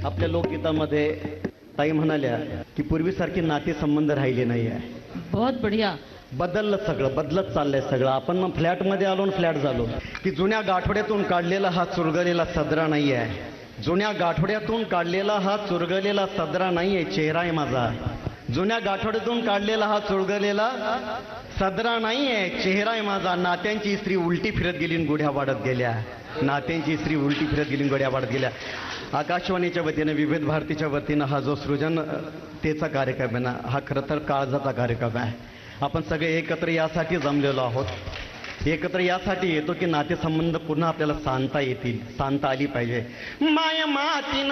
आपल्या लोकगीतामध्ये ताई म्हणाल्या की पूर्वीसारखे नातेसंबंध राहिले नाही आहे. बहुत बढ़िया. बदललं सगळं, बदलत चाललंय सगळं. आपण मग फ्लॅटमध्ये आलो आणि फ्लॅट झालो की जुन्या गाठोड्यातून काढलेला हा चुरगलेला सदरा नाही आहे. जुन्या गाठोड्यातून काढलेला हा चुरगलेला सदरा नाही आहे, चेहरा आहे माझा. जुन्या गाठोड्यातून काढलेला हा चुरगलेला सदरा नाही आहे, चेहरा आहे माझा. नात्यांची स्त्री उलटी फिरत गेली आणि गुढ्या वाढत गेल्या. नात्यांची स्त्री उलटी फिरत गेली आणि गुढ्या वाढत गेल्या. आकाशवाणीच्या वतीनं, विविध भारतीच्या वतीनं हा जो सृजनतेचा कार्यक्रम आहे ना, हा खरं तर काळजाचा कार्यक्रम आहे. आपण सगळे एकत्र यासाठी जमलेलो आहोत. एकत्र यासाठी येतो की नातेसंबंध पुन्हा आपल्याला सांगता येतील, सांगता आली पाहिजे. माया माती